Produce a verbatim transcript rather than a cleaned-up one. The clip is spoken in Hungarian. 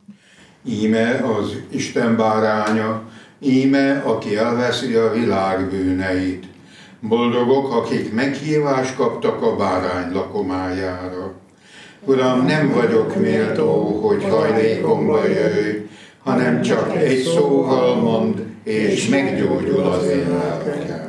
Íme az Isten báránya, íme, aki elveszi a világ bűneit. Boldogok, akik meghívást kaptak a bárány lakomájára. Uram, nem vagyok méltó, hogy hajlékomba jöjj, hanem csak egy szóval mondd, és meggyógyul az én lelkem.